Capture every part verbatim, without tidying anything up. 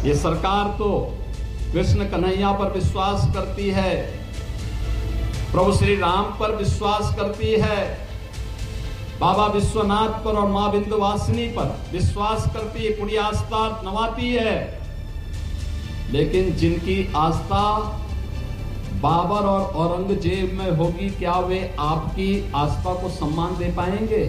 ये सरकार तो कृष्ण कन्हैया पर विश्वास करती है, प्रभु श्री राम पर विश्वास करती है, बाबा विश्वनाथ पर और मां विंध्यवासिनी पर विश्वास करती है, पूरी आस्था नवाती है। लेकिन जिनकी आस्था बाबर और औरंगजेब में होगी, क्या वे आपकी आस्था को सम्मान दे पाएंगे?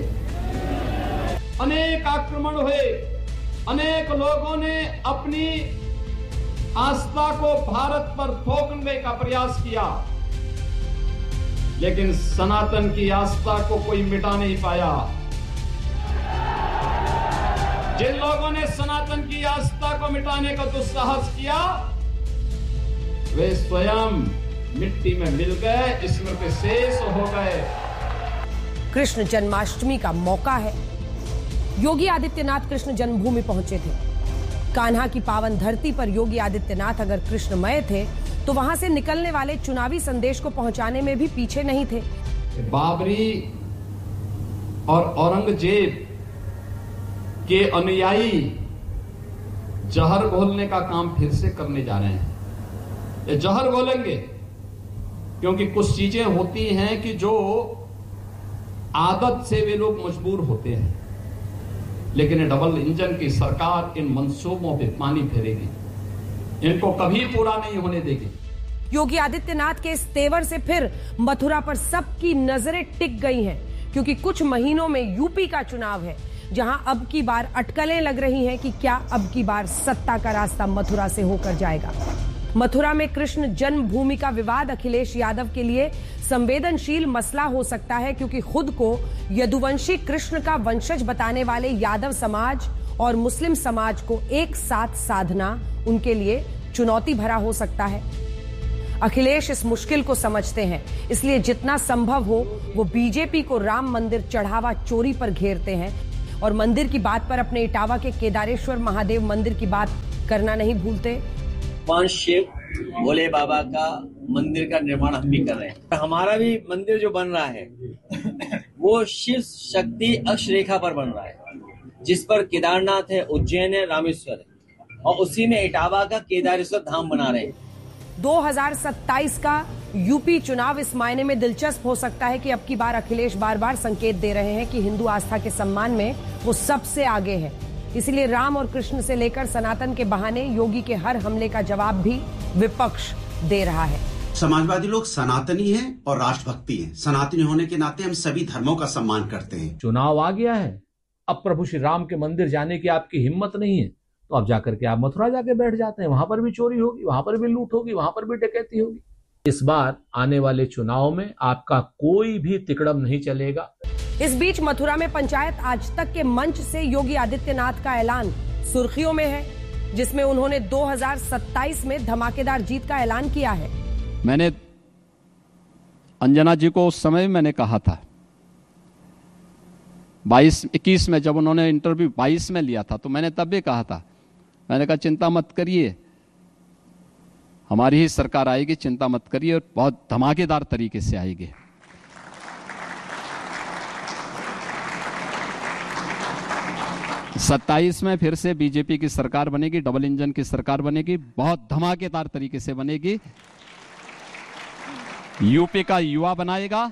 अनेक आक्रमण हुए, अनेक लोगों ने अपनी आस्था को भारत पर थोपने का प्रयास किया, लेकिन सनातन की आस्था को कोई मिटा नहीं पाया। जिन लोगों ने सनातन की आस्था को मिटाने का दुस्साहस किया, वे स्वयं मिट्टी में मिल गए, स्मृति शेष हो गए। कृष्ण जन्माष्टमी का मौका है। योगी आदित्यनाथ कृष्ण जन्मभूमि पहुंचे थे। कान्हा की पावन धरती पर योगी आदित्यनाथ अगर कृष्णमय थे तो वहां से निकलने वाले चुनावी संदेश को पहुंचाने में भी पीछे नहीं थे। बाबरी और औरंगजेब के अनुयायी जहर घोलने का काम फिर से करने जा रहे हैं। ये जहर घोलेंगे क्योंकि कुछ चीजें होती हैं कि जो आदत से वे लोग मजबूर होते हैं, लेकिन डबल इंजन की सरकार इन मंसूबों पे पानी फेरेगी, इनको कभी पूरा नहीं होने देगी। योगी आदित्यनाथ के इस तेवर से फिर मथुरा पर सबकी नजरें टिक गई हैं, क्योंकि कुछ महीनों में यूपी का चुनाव है, जहां अब की बार अटकलें लग रही हैं कि क्या अब की बार सत्ता का रास्ता मथुरा से होकर जाएगा। मथुरा में कृष्ण जन्मभूमि का विवाद अखिलेश यादव के लिए संवेदनशील मसला हो सकता है, क्योंकि खुद को यदुवंशी कृष्ण का वंशज बताने वाले यादव समाज और मुस्लिम समाज को एक साथ साधना उनके लिए चुनौती भरा हो सकता है। अखिलेश इस मुश्किल को समझते हैं, इसलिए जितना संभव हो वो बीजेपी को राम मंदिर चढ़ावा चोरी पर घेरते हैं और मंदिर की बात पर अपने इटावा के केदारेश्वर महादेव मंदिर की बात करना नहीं भूलते। पांच शिव भोले बाबा का मंदिर का निर्माण हम भी कर रहे हैं। हमारा भी मंदिर जो बन रहा है वो शिव शक्ति अक्ष रेखा पर बन रहा है, जिस पर केदारनाथ है, उज्जैन है, रामेश्वर है, और उसी में इटावा का केदारेश्वर धाम बना रहे हैं। दो हज़ार सत्ताईस का यूपी चुनाव इस मायने में दिलचस्प हो सकता है कि अब की बार अखिलेश बार बार संकेत दे रहे हैं कि हिंदू आस्था के सम्मान में वो सबसे आगे है। इसलिए राम और कृष्ण से लेकर सनातन के बहाने योगी के हर हमले का जवाब भी विपक्ष दे रहा है। समाजवादी लोग सनातनी हैं और राष्ट्रभक्ति हैं। सनातनी होने के नाते हम सभी धर्मों का सम्मान करते हैं। चुनाव आ गया है, अब प्रभु श्री राम के मंदिर जाने की आपकी हिम्मत नहीं है तो अब जाकर के आप मथुरा जाके बैठ जाते हैं। वहां पर भी चोरी होगी, वहां पर भी लूट होगी, वहां पर भी डकैती होगी। इस बार आने वाले चुनाव में आपका कोई भी तिकड़म नहीं चलेगा। इस बीच मथुरा में पंचायत आज तक के मंच से योगी आदित्यनाथ का ऐलान सुर्खियों में है, जिसमें उन्होंने दो हज़ार सत्ताईस में धमाकेदार जीत का ऐलान किया है। मैंने अंजना जी को उस समय मैंने कहा था, बाईस इक्कीस में जब उन्होंने इंटरव्यू बाईस में लिया था, तो मैंने तब भी कहा था, मैंने कहा चिंता मत करिए, हमारी ही सरकार आएगी, चिंता मत करिए, और बहुत धमाकेदार तरीके से आएगी। सत्ताईस में फिर से बीजेपी की सरकार बनेगी, डबल इंजन की सरकार बनेगी, बहुत धमाकेदार तरीके से बनेगी। यूपी का युवा बनाएगा,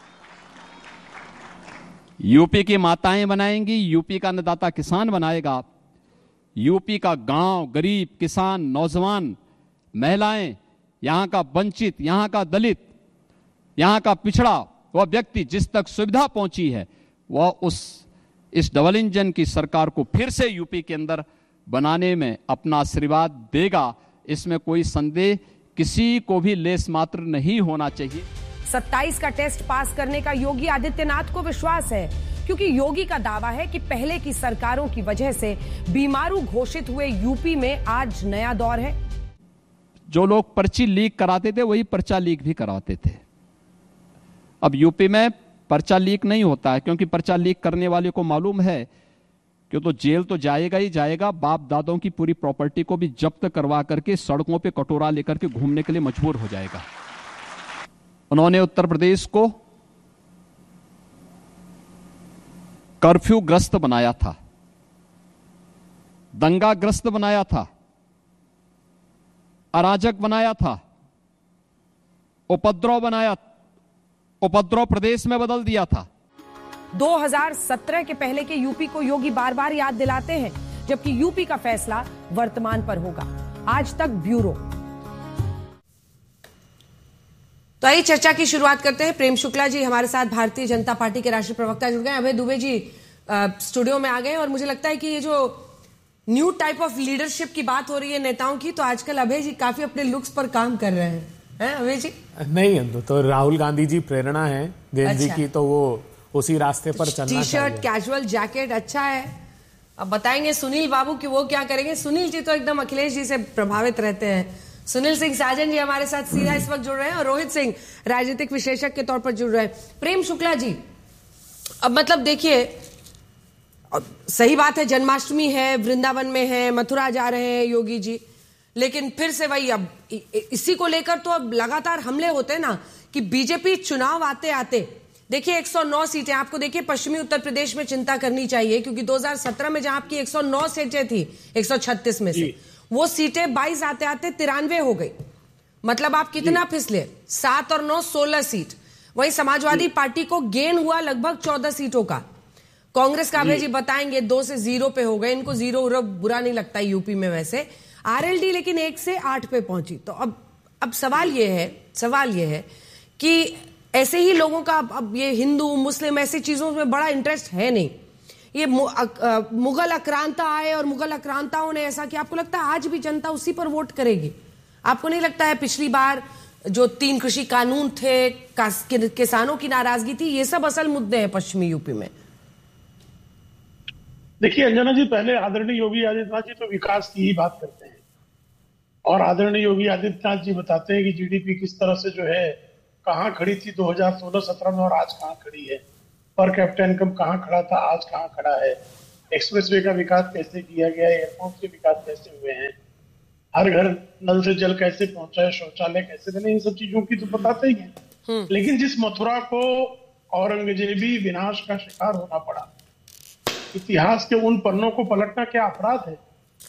यूपी की माताएं बनाएंगी, यूपी का अन्नदाता किसान बनाएगा, यूपी का गांव, गरीब, किसान, नौजवान, महिलाएं, यहां का वंचित, यहां का दलित, यहां का पिछड़ा वह व्यक्ति जिस तक सुविधा पहुंची है, वह उस इस डबल इंजन की सरकार को फिर से यूपी के अंदर बनाने में अपना आशीर्वाद देगा। इसमें कोई संदेह किसी को भी लेस मात्र नहीं होना चाहिए। सत्ताईस का टेस्ट पास करने का योगी आदित्यनाथ को विश्वास है, क्योंकि योगी का दावा है कि पहले की सरकारों की वजह से बीमारू घोषित हुए यूपी में आज नया दौर है। जो लोग पर्ची लीक कराते थे वही पर्चा लीक भी कराते थे। अब यूपी में पर्चा लीक नहीं होता है, क्योंकि पर्चा लीक करने वाले को मालूम है कि तो जेल तो जाएगा ही जाएगा, बाप दादों की पूरी प्रॉपर्टी को भी जब्त करवा करके सड़कों पे कटोरा लेकर के घूमने के लिए मजबूर हो जाएगा। उन्होंने उत्तर प्रदेश को कर्फ्यू ग्रस्त बनाया था, दंगा ग्रस्त बनाया था, अराजक बनाया था, उपद्रव बनाया, उपद्रव प्रदेश में बदल दिया था। दो हज़ार सत्रह के पहले के यूपी को योगी बार बार याद दिलाते हैं, जबकि यूपी का फैसला वर्तमान पर होगा। आज तक ब्यूरो। तो आइए चर्चा की शुरुआत करते हैं। प्रेम शुक्ला जी हमारे साथ भारतीय जनता पार्टी के राष्ट्रीय प्रवक्ता जुड़ गए। अभय दुबे जी आ, स्टूडियो में आ गए और मुझे लगता है कि ये जो न्यू टाइप ऑफ लीडरशिप की बात हो रही है नेताओं की, तो आजकल अभय जी काफी अपने लुक्स पर काम कर रहे हैं, हैं अभय जी? नहीं अंदु, तो राहुल गांधी जी प्रेरणा है देन अच्छा। जी की, तो वो उसी रास्ते पर चलना चाहिए। टी शर्ट, कैजुअल जैकेट अच्छा है। अब बताएंगे सुनील बाबू कि वो क्या करेंगे। सुनील जी तो एकदम अखिलेश जी से प्रभावित रहते हैं। सुनील सिंह साजन जी हमारे साथ सीधा इस वक्त जुड़ रहे हैं और रोहित सिंह राजनीतिक विशेषज्ञ के तौर पर जुड़ रहे हैं। प्रेम शुक्ला जी, अब मतलब देखिए, सही बात है, जन्माष्टमी है, वृंदावन में है, मथुरा जा रहे हैं योगी जी, लेकिन फिर से वही अब इसी को लेकर तो अब लगातार हमले होते हैं ना कि बीजेपी चुनाव आते आते देखिए एक सौ नौ सीटें आपको, देखिए पश्चिमी उत्तर प्रदेश में चिंता करनी चाहिए क्योंकि दो हज़ार सत्रह में जहां आपकी एक सौ नौ सीटें थी एक सौ छत्तीस में से, वो सीटें बाईस आते आते तिरानवे हो गई। मतलब आप कितना फिसले, सात और नौ सोलह सीट। वहीं समाजवादी पार्टी को गेन हुआ लगभग चौदह सीटों का। कांग्रेस का अभय जी बताएंगे दो से जीरो पे हो गए, इनको जीरो बुरा नहीं लगता यूपी में वैसे। आरएलडी लेकिन एक से आठ पे पहुंची। तो अब अब सवाल ये है सवाल ये है कि ऐसे ही लोगों का अब ये हिंदू मुस्लिम ऐसी चीजों में बड़ा इंटरेस्ट है नहीं। ये मुगल आक्रांता आए और मुगल आक्रांताओं ने ऐसा कि आपको लगता है आज भी जनता उसी पर वोट करेगी? आपको नहीं लगता है पिछली बार जो तीन कृषि कानून थे, किसानों की नाराजगी थी, ये सब असल मुद्दे हैं पश्चिमी यूपी में? देखिए अंजना जी, पहले आदरणीय योगी आदित्यनाथ जी तो विकास की ही बात करते हैं और आदरणीय योगी आदित्यनाथ जी बताते हैं कि जीडीपी किस तरह से जो है कहां खड़ी थी दो हज़ार सोलह सत्रह में और आज कहां खड़ी है, पर कैपिटा इनकम कहां खड़ा था आज कहां खड़ा है, एक्सप्रेसवे का विकास कैसे किया गया है, एयरपोर्ट के विकास कैसे हुए हैं, हर घर नल से जल कैसे पहुंचा है, शौचालय कैसे बने, इन सब चीजों की तो बताते ही है। लेकिन जिस मथुरा को औरंगजेबी विनाश का शिकार होना पड़ा, इतिहास के उन पन्नों को पलटना क्या अपराध है?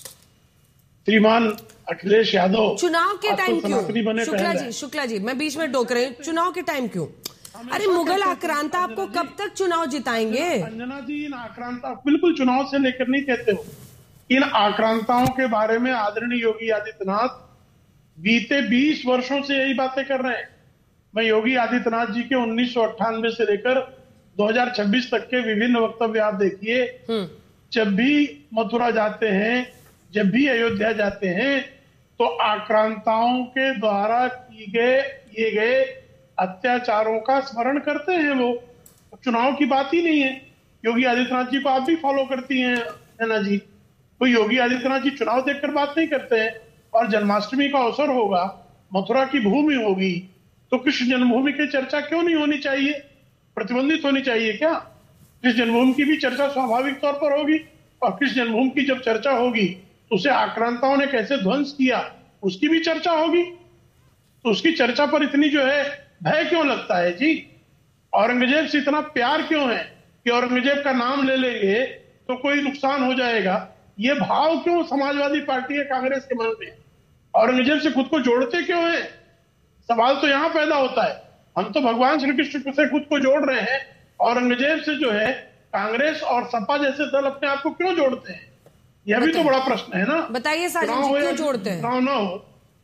श्रीमान अखिलेश यादव चुनाव के टाइम क्यों? शुक्ला जी शुक्ला जी मैं बीच में टोक रही हूँ, चुनाव के टाइम क्यों? अरे मुगल आक्रांता आपको कब तक चुनाव जिताएंगे? अंजना जी, इन आक्रांता बिल्कुल चुनाव से लेकर नहीं कहते हो, इन आक्रांताओं के बारे में आदरणीय योगी आदित्यनाथ बीते बीस वर्षों से यही बातें कर रहे हैं। मैं योगी आदित्यनाथ जी के उन्नीस सौ अट्ठानवे से लेकर दो हज़ार छब्बीस तक के विभिन्न वक्तव्य आप देखिए, जब भी मथुरा जाते हैं, जब भी अयोध्या जाते हैं, तो आक्रांताओं के द्वारा किए गए किए गए अत्याचारों का स्मरण करते हैं। वो चुनाव की बात ही नहीं है। योगी आदित्यनाथ जी को आप भी फॉलो करती हैं है ना जी, तो योगी आदित्यनाथ जी चुनाव देखकर बात नहीं करते हैं। और जन्माष्टमी का अवसर होगा, मथुरा की भूमि होगी, तो कृष्ण जन्मभूमि की चर्चा क्यों नहीं होनी चाहिए? प्रतिबंधित होनी चाहिए क्या? कृष्ण जन्मभूमि की भी चर्चा स्वाभाविक तौर पर होगी, और कृष्ण जन्मभूमि की जब चर्चा होगी तो उसे आक्रांताओं ने कैसे ध्वंस किया उसकी भी चर्चा होगी। तो उसकी चर्चा पर इतनी जो है भय क्यों लगता है जी? औरंगजेब से इतना प्यार क्यों है कि औरंगजेब का नाम ले लेंगे तो कोई नुकसान हो जाएगा? ये भाव क्यों समाजवादी पार्टी है कांग्रेस के मन में? औरंगजेब से खुद को जोड़ते क्यों है? सवाल तो यहां पैदा होता है। हम तो भगवान श्री कृष्ण से खुद को जोड़ रहे हैं, औरंगजेब से जो है कांग्रेस और सपा जैसे दल अपने आप को क्यों जोड़ते हैं? यह भी तो बड़ा प्रश्न है ना। बताइए साजन जी, क्यों जोड़ते हैं? चुनाव ना हो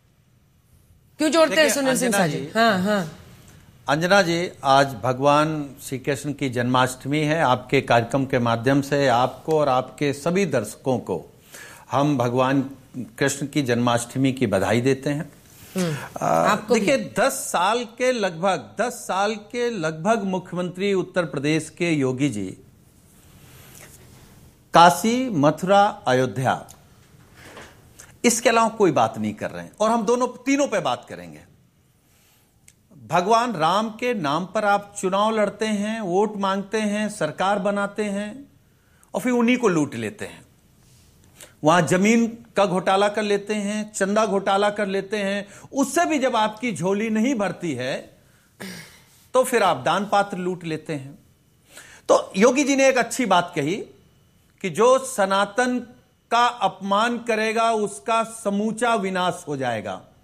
क्यों जोड़ते हैं सुनील सिंह साजन? हाँ हाँ अंजना जी, आज भगवान श्री कृष्ण की जन्माष्टमी है। आपके कार्यक्रम के माध्यम से आपको और आपके सभी दर्शकों को हम भगवान कृष्ण की जन्माष्टमी की बधाई देते हैं। देखिए, दस साल के लगभग दस साल के लगभग मुख्यमंत्री उत्तर प्रदेश के योगी जी काशी, मथुरा, अयोध्या, इसके अलावा कोई बात नहीं कर रहे हैं। और हम दोनों तीनों पे बात करेंगे। भगवान राम के नाम पर आप चुनाव लड़ते हैं, वोट मांगते हैं, सरकार बनाते हैं और फिर उन्हीं को लूट लेते हैं। वहां जमीन का घोटाला कर लेते हैं, चंदा घोटाला कर लेते हैं। उससे भी जब आपकी झोली नहीं भरती है तो फिर आप दान पात्र लूट लेते हैं। तो योगी जी ने एक अच्छी बात कही कि जो सनातन का अपमान करेगा उसका समूचा विनाश हो जाएगा।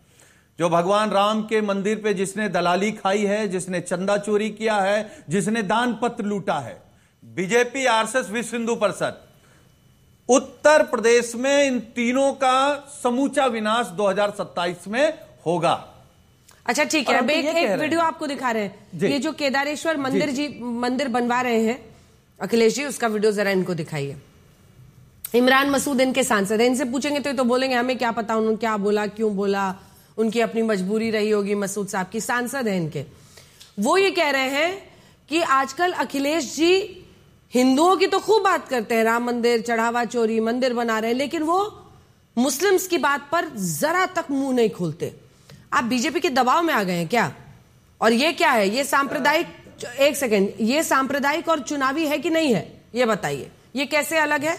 जो भगवान राम के मंदिर पे जिसने दलाली खाई है, जिसने चंदा चोरी किया है, जिसने दान पत्र लूटा है, बीजेपी, आरएसएस, विश्व हिंदू परिषद, उत्तर प्रदेश में इन तीनों का समूचा विनाश दो हज़ार सत्ताईस में होगा। अच्छा ठीक है, अब एक, एक वीडियो आपको दिखा रहे हैं, ये जो केदारेश्वर मंदिर जी, जी मंदिर बनवा रहे हैं अखिलेश जी, उसका वीडियो जरा इनको दिखाइए। इमरान मसूद इनके सांसद है, इनसे पूछेंगे तो, तो बोलेंगे हमें क्या पता उन्होंने क्या बोला, क्यों बोला, उनकी अपनी मजबूरी रही होगी। मसूद साहब की सांसद है इनके, वो ये कह रहे हैं कि आजकल अखिलेश जी हिंदुओं की तो खूब बात करते हैं, राम मंदिर, चढ़ावा चोरी, मंदिर बना रहे हैं, लेकिन वो मुस्लिम्स की बात पर जरा तक मुंह नहीं खोलते। आप बीजेपी के दबाव में आ गए हैं क्या? और ये क्या है, ये सांप्रदायिक, एक सेकेंड, ये सांप्रदायिक और चुनावी है कि नहीं है, ये बताइए, ये कैसे अलग है?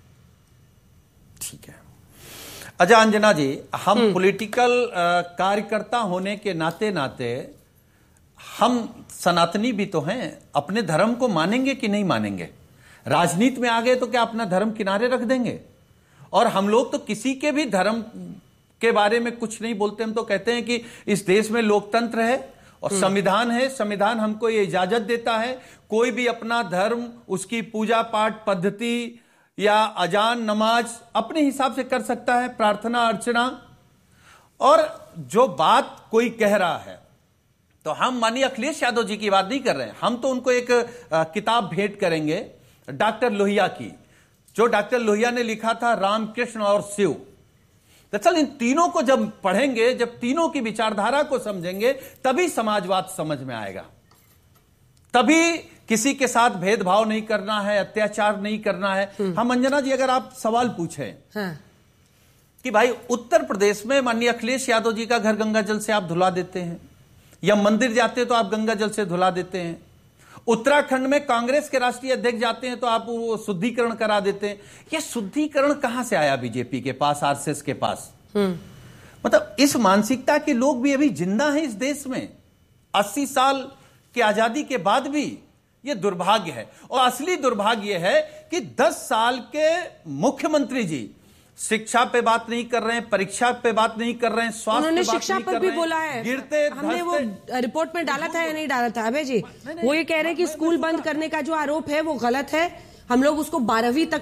ठीक है अजय अंजना जी, हम पॉलिटिकल कार्यकर्ता होने के नाते नाते हम सनातनी भी तो हैं, अपने धर्म को मानेंगे कि नहीं मानेंगे? राजनीति में आ गए तो क्या अपना धर्म किनारे रख देंगे? और हम लोग तो किसी के भी धर्म के बारे में कुछ नहीं बोलते, हम तो कहते हैं कि इस देश में लोकतंत्र है और संविधान है, संविधान हमको ये इजाजत देता है कोई भी अपना धर्म, उसकी पूजा पाठ पद्धति या अजान नमाज अपने हिसाब से कर सकता है, प्रार्थना अर्चना। और जो बात कोई कह रहा है, तो हम माननीय अखिलेश यादव जी की बात नहीं कर रहे हैं, हम तो उनको एक आ, किताब भेंट करेंगे डॉक्टर लोहिया की, जो डॉक्टर लोहिया ने लिखा था राम, कृष्ण और शिव। दरअसल इन तीनों को जब पढ़ेंगे, जब तीनों की विचारधारा को समझेंगे, तभी समाजवाद समझ में आएगा, तभी किसी के साथ भेदभाव नहीं करना है, अत्याचार नहीं करना है। हम अंजना जी, अगर आप सवाल पूछें हाँ। कि भाई उत्तर प्रदेश में माननीय अखिलेश यादव जी का घर गंगा जल से आप धुला देते हैं, या मंदिर जाते हैं तो आप गंगा जल से धुला देते हैं, उत्तराखंड में कांग्रेस के राष्ट्रीय अध्यक्ष जाते हैं तो आप वो शुद्धिकरण करा देते हैं। यह शुद्धिकरण कहां से आया बीजेपी के पास, आरएसएस के पास? मतलब इस मानसिकता के लोग भी अभी जिंदा हैं इस देश में, अस्सी साल की आजादी के बाद भी। यह दुर्भाग्य है, और असली दुर्भाग्य है कि दस साल के मुख्यमंत्री जी शिक्षा पे बात नहीं कर रहे हैं, परीक्षा पे बात नहीं कर रहे हैं, स्वास्थ्य पे बात शिक्षा नहीं पर कर भी रहे बोला है, गिरते हमने वो रिपोर्ट में डाला था या नहीं डाला था अभय जी? वो ये कह रहे हैं कि स्कूल बंद करने का जो आरोप है वो गलत है, हम लोग उसको बारहवीं तक